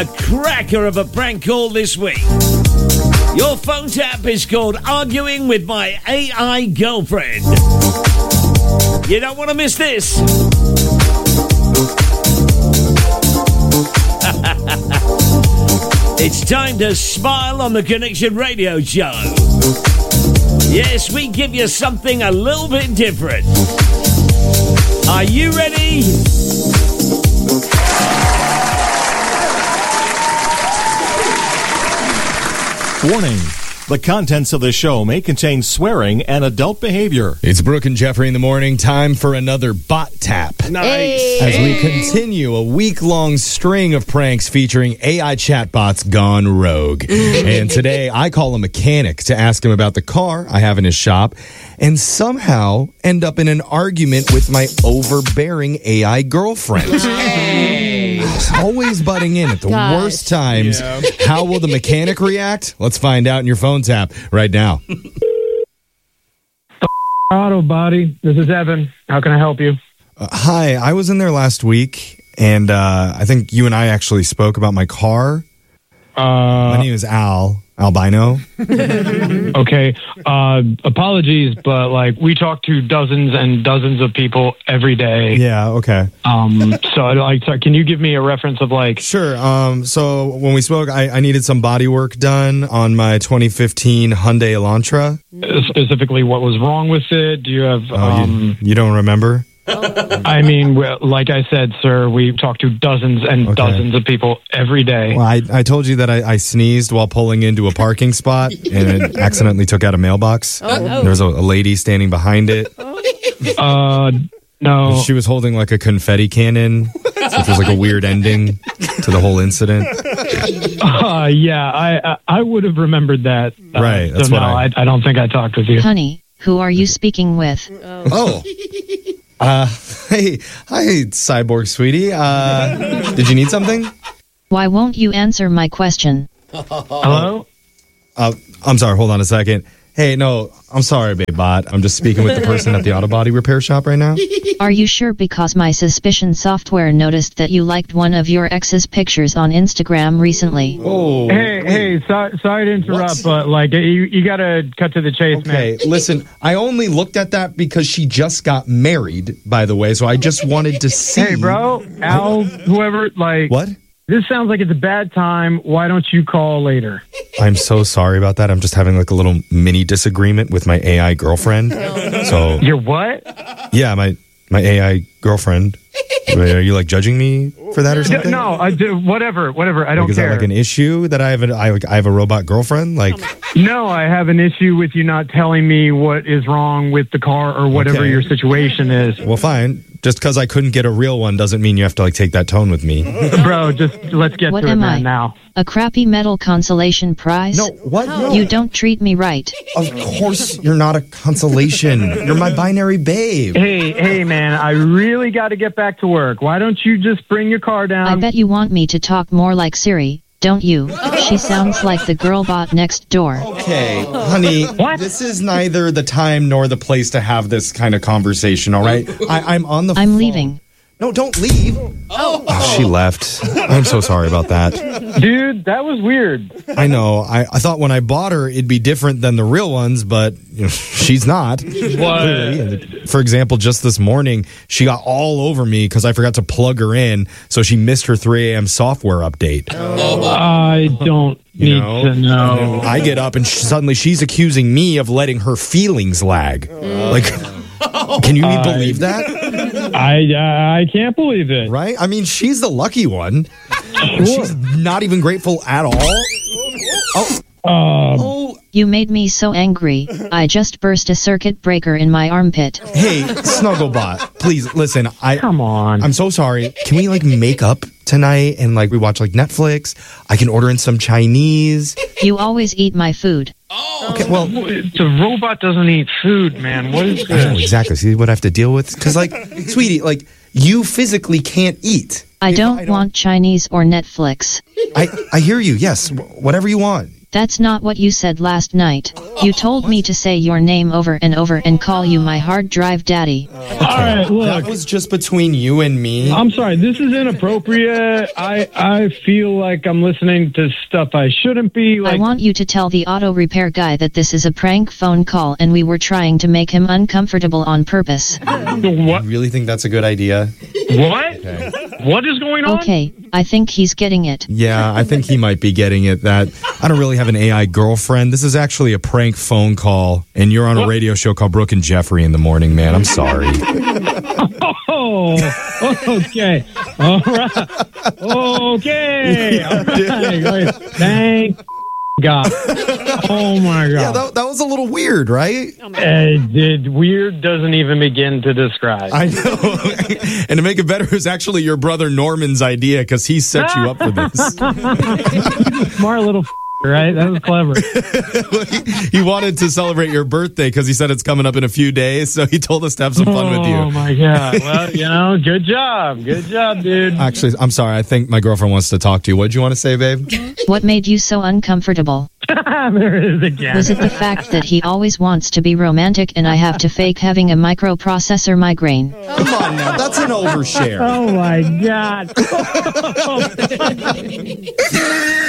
A cracker of a prank call this week. Your phone tap is called Arguing with My AI Girlfriend. You don't want to miss this. It's time to smile on the Connection Radio Show. Yes, we give you something a little bit different. Are you ready? Warning. The contents of the show may contain swearing and adult behavior. It's Brooke and Jeffrey in the morning. Time for another bot tap. Nice. As we continue a week-long string of pranks featuring AI chatbots gone rogue. And today I call a mechanic to ask him about the car I have in his shop and somehow end up in an argument with my overbearing AI girlfriend. Always butting in at the worst times. Yeah. How will the mechanic react? Let's find out in your phone tap right now. Auto Body. This is Evan. How can I help you? Hi, I was in there last week, and I think you and I actually spoke about my car. My name is Albino. Okay. Apologies, but like we talk to dozens and dozens of people every day. Yeah. Okay. So can you give me a reference of like? Sure. So when we spoke, I needed some body work done on my 2015 Hyundai Elantra. Specifically, what was wrong with it? Do you have? You don't remember? I mean, like I said, sir, we talk to dozens and dozens of people every day. Well, I told you that I sneezed while pulling into a parking spot and it accidentally took out a mailbox. There was a lady standing behind it. No. She was holding like a confetti cannon, which was like a weird ending to the whole incident. Yeah, I would have remembered that. Right. That's so what I don't think I talked with you. Honey, who are you speaking with? Hey, hi, Cyborg sweetie. Did you need something? Why won't you answer my question? Hello? I'm sorry, hold on a second. Hey, no, I'm sorry, babe bot. I'm just speaking with the person at the auto body repair shop right now. Are you sure? Because my suspicion software noticed that you liked one of your ex's pictures on Instagram recently. Oh. Hey, sorry to interrupt, but like you got to cut to the chase, man. Okay, listen, I only looked at that because she just got married, by the way, so I just wanted to see. Hey, bro, Al, whoever, like... What? This sounds like it's a bad time. Why don't you call later? I'm so sorry about that. I'm just having like a little mini disagreement with my AI girlfriend. So Your what? Yeah, my AI girlfriend. Are you like judging me for that or something? No, whatever. I don't Is care. that like an issue that I have a robot girlfriend? Like, no, I have an issue with you not telling me what is wrong with the car or whatever your situation is. Well, fine. Just because I couldn't get a real one doesn't mean you have to like take that tone with me. Bro, just let's get What to it am I? now. A crappy metal consolation prize? No, what? No. You don't treat me right. Of course you're not a consolation. You're my binary babe. Hey, man, I really got to get back to work. Why don't you just bring your car down? I bet you want me to talk more like Siri, don't you? She sounds like the girl bot next door. Okay, honey, this is neither the time nor the place to have this kind of conversation, all right? I'm on the I'm phone. leaving. No, don't leave. Oh, she left. I'm so sorry about that. Dude, that was weird. I know. I thought when I bought her, it'd be different than the real ones, but you know, she's not. What? For example, just this morning, she got all over me because I forgot to plug her in, so she missed her 3 a.m. software update. I don't need to know. I get up and suddenly she's accusing me of letting her feelings lag. Like, can you believe that? I can't believe it. Right? I mean, she's the lucky one. Sure. She's not even grateful at all. You made me so angry. I just burst a circuit breaker in my armpit. Hey, Snugglebot, please listen. Come on. I'm so sorry. Can we like make up tonight and like we watch like Netflix? I can order in some Chinese. You always eat my food. Okay, well, the robot doesn't eat food, man. What is I know this? exactly. See what I have to deal with? Because like, sweetie, like you physically can't eat. I don't want Chinese or Netflix. I hear you. Yes, whatever you want. That's not what you said last night. You told me to say your name over and over and call you my hard drive daddy. All right, look. That was just between you and me. I'm sorry, this is inappropriate. I feel like I'm listening to stuff I shouldn't be. I want you to tell the auto repair guy that this is a prank phone call and we were trying to make him uncomfortable on purpose. What? I really think that's a good idea. What? Okay. What is going on? Okay, I think he's getting it. Yeah, I think he might be getting it. That I don't really have an AI girlfriend. This is actually a prank phone call, and you're on a radio show called Brooke and Jeffrey in the morning, man. I'm sorry. Oh, okay. All right. Okay. All right. Thank God. Oh, my God. Yeah, that was a little weird, right? Weird doesn't even begin to describe. I know. And to make it better, it was actually your brother Norman's idea because he set you up for this. Smart little right? That was clever. He wanted to celebrate your birthday because he said it's coming up in a few days, so he told us to have some fun with you. Oh, my God. Well, good job. Good job, dude. Actually, I'm sorry. I think my girlfriend wants to talk to you. What did you want to say, babe? What made you so uncomfortable? There it is again. Was it the fact that he always wants to be romantic and I have to fake having a microprocessor migraine? Come on now. That's an overshare. Oh, my God.